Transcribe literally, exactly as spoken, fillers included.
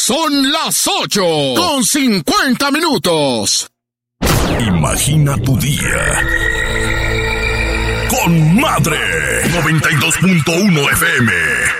Son las ocho con cincuenta minutos. Imagina tu día con Madre noventa y dos punto uno F M.